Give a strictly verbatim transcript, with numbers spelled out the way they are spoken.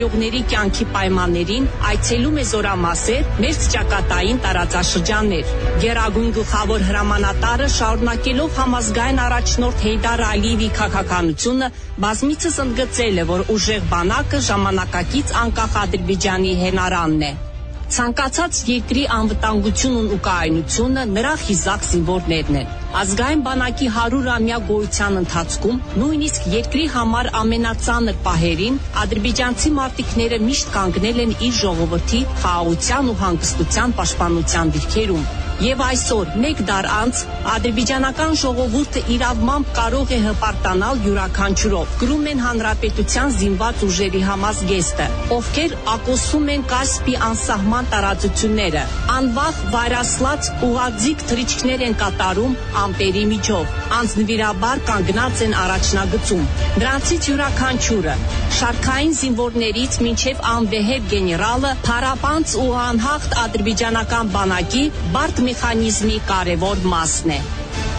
Ողների կյանքի պայմաններին այցելում է զորամասեր, մերձ ճակատային տարածաշրջաններ։ Գերագույն գլխավոր հրամանատարը շարունակելով համազգային առաջնորդ Հեյդար Ալիևի քաղաքականությունը բազմիցս ընդգծել է, որ ուժեղ բանակը ժամանակակից անկախ Ադրբեջանի հենարանն է։ Ցանկացած երկրի անվտանգությունն ու կայունությունը նրա խիզախ զինվորներն են։ Ազգային բանակի հարյուրամյա գոյության ընթացքում նույնիսկ երկրի համար ամենածանր պահերին ադրբեջանցի մարտիկները միշտ կանգնել են իր ժողովրդի խաղաղության ու հանգստության պաշտպանության դիրքերում։ Եվ այսօր, մեկ դար անց, ադրբեջանական ժողովուրդը իրավամբ կարող է հպարտանալ յուրաքանչյուրով, գրում են հանրապետության զինված ուժերի համազգեստը, ովքեր ակոսում են Կասպի անսահման տարածությունները, անվախ վայրասլաց ուղղաձիգ թռիչքներ են կատարում ամպերի միջով, անձնվիրաբար կանգնած են առաջնագծում։ Նրանցից յուրաքանչյուրը, շարքային զինվորներից մինչև անվեհեր գեներալը, փառապանծ ու անհաղթ ադրբեջանական բանակի բարդ մեխանիզմի կարևոր մասն է։